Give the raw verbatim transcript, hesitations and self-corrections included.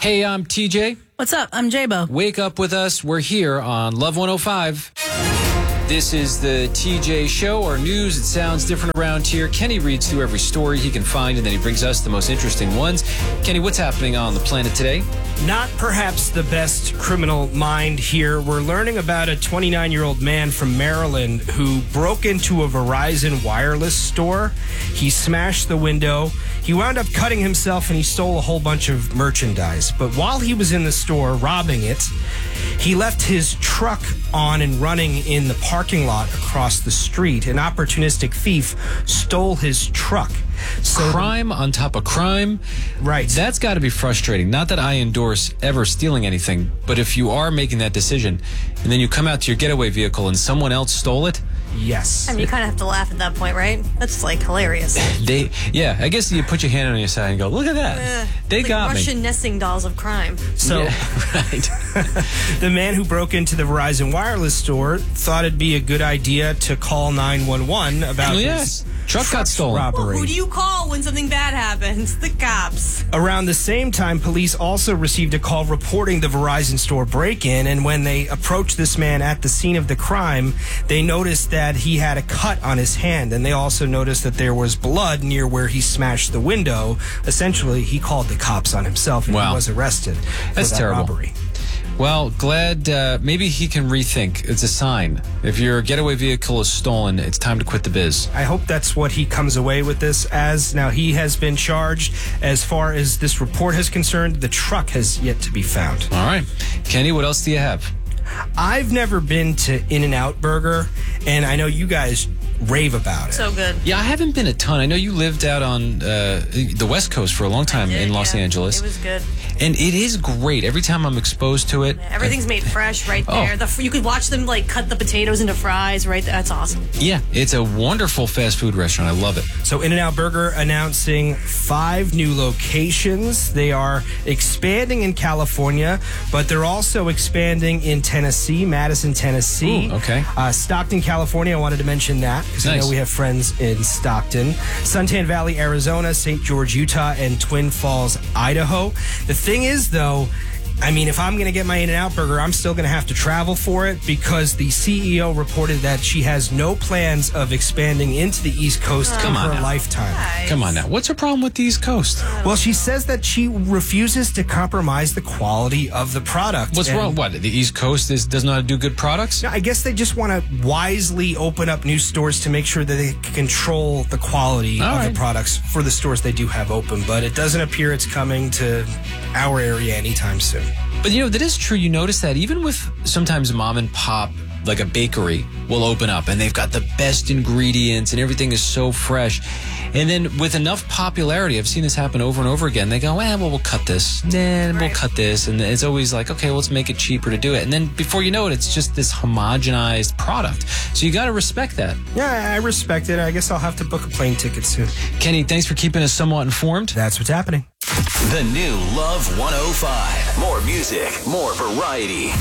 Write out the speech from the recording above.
Hey, I'm T J. What's up? I'm J-Bo. Wake up with us. We're here on Love one oh five. This is the T J Show, our news. It sounds different around here. Kenny reads through every story he can find, and then he brings us the most interesting ones. Kenny, what's happening on the planet today? Not perhaps the best criminal mind here. We're learning about a twenty-nine-year-old man from Maryland who broke into a Verizon wireless store. He smashed the window. He wound up cutting himself, and he stole a whole bunch of merchandise. But while he was in the store robbing it, he left his truck on and running in the parking lot across the street. An opportunistic thief stole his truck. So crime on top of crime. Right. That's got to be frustrating. Not that I endorse ever stealing anything, but if you are making that decision and then you come out to your getaway vehicle and someone else stole it. Yes. I mean, you kind of have to laugh at that point, right? That's like hilarious. They, yeah, I guess you put your hand on your side and go, look at that. Uh, they like got Russian me. nesting dolls of crime. So, yeah, right. The man who broke into the Verizon wireless store thought it'd be a good idea to call nine one one about oh, his yes. truck got stolen. robbery. Well, who do you call when something bad happens? The cops. Around the same time, police also received a call reporting the Verizon store break-in, and when they approached this man at the scene of the crime, they noticed that he had a cut on his hand, and they also noticed that there was blood near where he smashed the window. Essentially, he called the cops on himself, and wow. he was arrested for That's that terrible. robbery. Well, glad uh, maybe he can rethink. It's a sign. If your getaway vehicle is stolen, it's time to quit the biz. I hope that's what he comes away with this as. Now, he has been charged. As far as this report is concerned, the truck has yet to be found. All right. Kenny, what else do you have? I've never been to In-N-Out Burger, and I know you guys rave about it. So good. Yeah, I haven't been a ton. I know you lived out on uh, the West Coast for a long time did, in Los yeah. Angeles. It was good. And it is great. Every time I'm exposed to it. Everything's made fresh right Oh. there. The, you could watch them like cut the potatoes into fries right there. That's awesome. Yeah, it's a wonderful fast food restaurant. I love it. So In-N-Out Burger announcing five new locations. They are expanding in California, but they're also expanding in Tennessee, Madison, Tennessee. Ooh, okay. Uh, Stockton, California, I wanted to mention that because Nice. I know we have friends in Stockton. Suntan Valley, Arizona, Saint George, Utah, and Twin Falls, Idaho. The thing is, though, I mean, if I'm going to get my In-N-Out Burger, I'm still going to have to travel for it because the C E O reported that she has no plans of expanding into the East Coast Come in on her now. lifetime. Nice. Come on now. What's her problem with the East Coast? Well, she says that she refuses to compromise the quality of the product. What's And- wrong? What? The East Coast is, does not do good products? No, I guess they just want to wisely open up new stores to make sure that they can control the quality All of right. the products for the stores they do have open. But it doesn't appear it's coming to our area anytime soon. But, you know, that is true. You notice that even with sometimes mom and pop, like a bakery, will open up and they've got the best ingredients and everything is so fresh. And then with enough popularity, I've seen this happen over and over again. They go, eh, well, we'll cut this. Nah, we'll Right. cut this. And it's always like, okay, well, let's make it cheaper to do it. And then before you know it, it's just this homogenized product. So you got to respect that. Yeah, I respect it. I guess I'll have to book a plane ticket soon. Kenny, thanks for keeping us somewhat informed. That's what's happening. The new Love one oh five. More music, more variety.